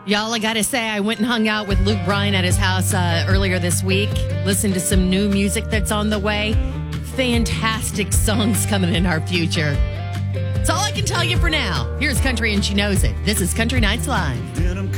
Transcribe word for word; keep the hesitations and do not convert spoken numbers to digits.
Y'all, I gotta say, I went and hung out with Luke Bryan at his house uh, earlier this week. Listened to some new music that's on the way. Fantastic songs coming in our future. That's all I can tell you for now. Here's Country and She Knows It. This is Country Nights Live.